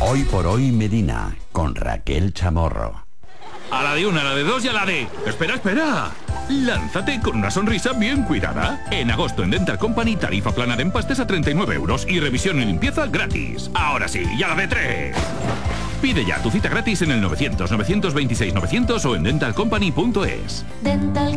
Hoy por hoy Medina, con Raquel Chamorro. A la de una, a la de dos y a la de... ¡Espera! Lánzate con una sonrisa bien cuidada. En agosto en Dental Company, tarifa plana de empastes a 39 euros y revisión y limpieza gratis. Ahora sí, y a la de 3. Pide ya tu cita gratis en el 900 926 900 o en dentalcompany.es. Dental